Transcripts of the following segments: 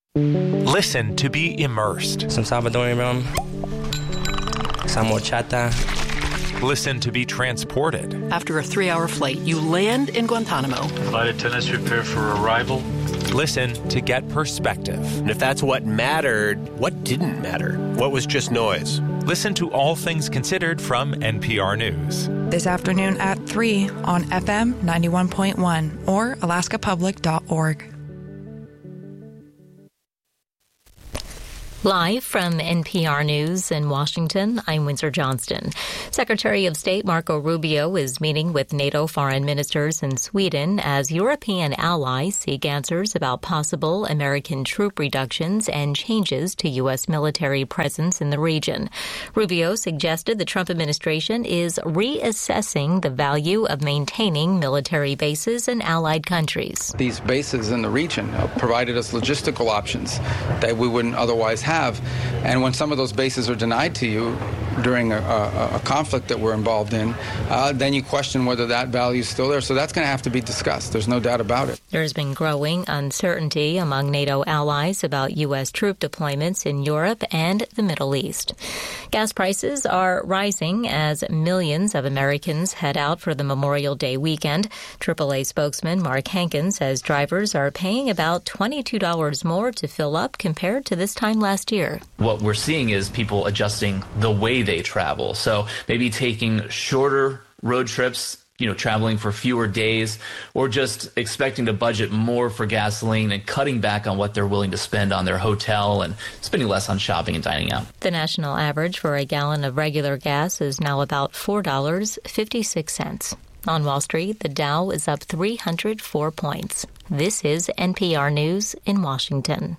Listen to be immersed. Some Salvadorian rum, some horchata. Listen to be transported. After a 3-hour flight, you land in Guantanamo. Flight attendants prepare for arrival. Listen to get perspective. And if that's what mattered, what didn't matter? What was just noise? Listen to All Things Considered from NPR News. This afternoon at 3 on FM 91.1 or alaskapublic.org. Live from NPR News in Washington, I'm Windsor Johnston. Secretary of State Marco Rubio is meeting with NATO foreign ministers in Sweden as European allies seek answers about possible American troop reductions and changes to U.S. military presence in the region. Rubio suggested the Trump administration is reassessing the value of maintaining military bases in allied countries. These bases in the region provided us logistical options that we wouldn't otherwise have. And when some of those bases are denied to you during a conflict that we're involved in, then you question whether that value is still there. So that's going to have to be discussed. There's no doubt about it. There's been growing uncertainty among NATO allies about U.S. troop deployments in Europe and the Middle East. Gas prices are rising as millions of Americans head out for the Memorial Day weekend. AAA spokesman Mark Hankin says drivers are paying about $22 more to fill up compared to this time last year. What we're seeing is people adjusting the way they travel. So maybe taking shorter road trips, traveling for fewer days, or just expecting to budget more for gasoline and cutting back on what they're willing to spend on their hotel and spending less on shopping and dining out. The national average for a gallon of regular gas is now about $4.56. On Wall Street, the Dow is up 304 points. This is NPR News in Washington.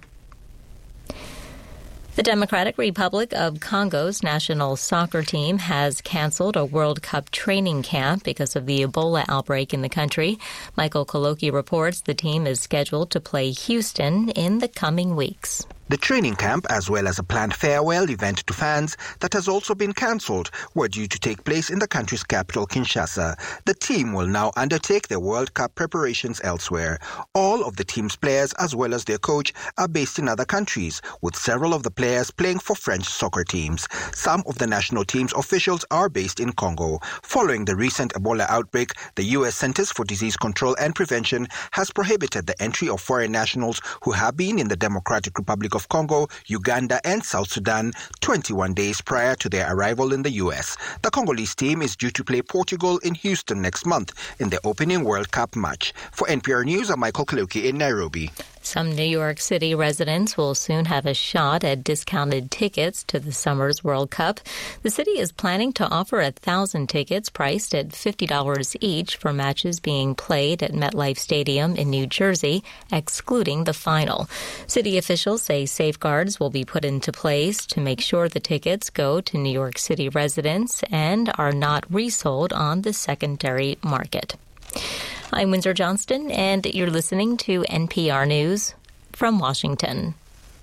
The Democratic Republic of Congo's national soccer team has canceled a World Cup training camp because of the Ebola outbreak in the country. Michael Koloki reports the team is scheduled to play Houston in the coming weeks. The training camp, as well as a planned farewell event to fans that has also been cancelled, were due to take place in the country's capital, Kinshasa. The team will now undertake their World Cup preparations elsewhere. All of the team's players, as well as their coach, are based in other countries, with several of the players playing for French soccer teams. Some of the national team's officials are based in Congo. Following the recent Ebola outbreak, the U.S. Centers for Disease Control and Prevention has prohibited the entry of foreign nationals who have been in the Democratic Republic of Congo, Uganda, and South Sudan 21 days prior to their arrival in the U.S. The Congolese team is due to play Portugal in Houston next month in the opening World Cup match. For NPR News, I'm Michael Kaloki in Nairobi. Some New York City residents will soon have a shot at discounted tickets to the summer's World Cup. The city is planning to offer 1,000 tickets priced at $50 each for matches being played at MetLife Stadium in New Jersey, excluding the final. City officials say safeguards will be put into place to make sure the tickets go to New York City residents and are not resold on the secondary market. I'm Windsor Johnston, and you're listening to NPR News from Washington.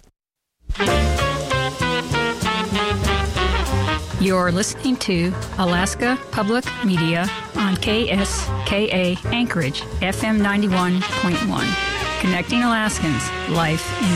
You're listening to Alaska Public Media on KSKA Anchorage, FM 91.1. Connecting Alaskans, life in